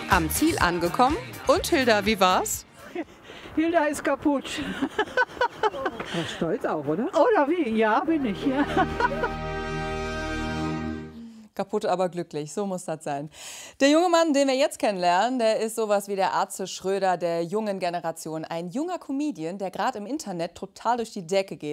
Am Ziel angekommen. Und Hilda, wie war's? Hilda ist kaputt. Ja, stolz auch, oder? Oder wie? Ja, bin ich. Ja. Kaputt, aber glücklich, so muss das sein. Der junge Mann, den wir jetzt kennenlernen, der ist sowas wie der Atze Schröder der jungen Generation. Ein junger Comedian, der gerade im Internet total durch die Decke geht.